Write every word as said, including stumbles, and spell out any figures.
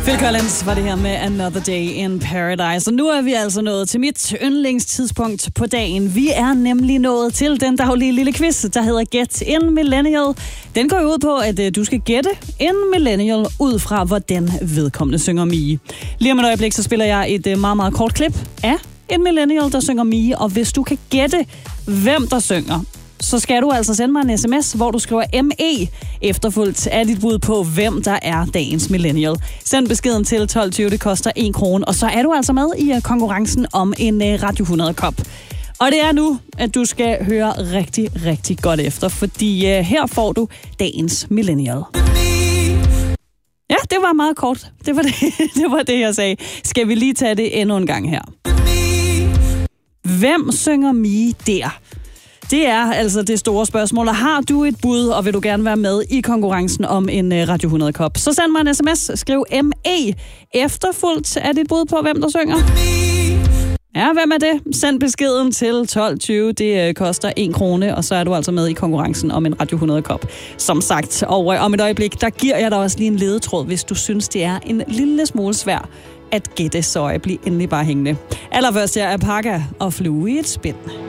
Phil Collins var det her med Another Day in Paradise. Og nu er vi altså nået til mit yndlingstidspunkt på dagen. Vi er nemlig nået til den daglige lille quiz, der hedder Get en Millennial. Den går jo ud på, at du skal gætte en millennial ud fra, hvordan vedkommende synger Mie. Lige om et øjeblik, så spiller jeg et meget, meget kort klip af en millennial, der synger Mie. Og hvis du kan gætte, hvem der synger, så skal du altså sende mig en sms, hvor du skriver M E efterfulgt af dit bud på, hvem der er dagens millennial. Send beskeden til tolv tyve, det koster en krone, og så er du altså med i konkurrencen om en Radio hundrede-kop. Og det er nu, at du skal høre rigtig, rigtig godt efter, fordi uh, her får du dagens millennial. Ja, det var meget kort. Det var det, det var det, jeg sagde. Skal vi lige tage det endnu en gang her? Hvem synger Mie der? Det er altså det store spørgsmål. Og har du et bud, og vil du gerne være med i konkurrencen om en Radio hundrede-kop, så send mig en sms. Skriv M E efterfulgt af dit bud på, hvem der synger. Ja, hvem er det? Send beskeden til tolv tyve. Det koster en krone, og så er du altså med i konkurrencen om en Radio hundrede-kop. Som sagt, og om et øjeblik, der giver jeg dig også lige en ledetråd, hvis du synes, det er en lille smule svært at gætte, så jeg bliver endelig bare hængende. Allerførst, jeg er Parker og Flue i et spænd.